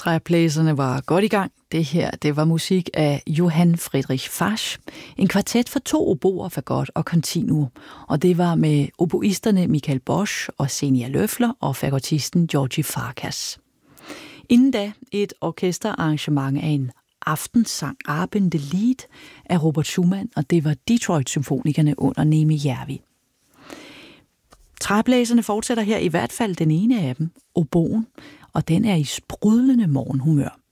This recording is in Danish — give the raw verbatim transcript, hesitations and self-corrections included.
Træblæserne var godt i gang. Det her, det var musik af Johann Friedrich Fasch. En kvartet for to oboer, fagot og continuo. Og det var med oboisterne Michael Bosch og Senia Løffler og fagotisten Georgi Farkas. Inden da et orkesterarrangement af en aftensang Abende Lied af Robert Schumann, og det var Detroit-symfonikerne under Nemi Järvi. Træblæserne fortsætter her, i hvert fald den ene af dem, oboen, og den er i sprudlende morgenhumør.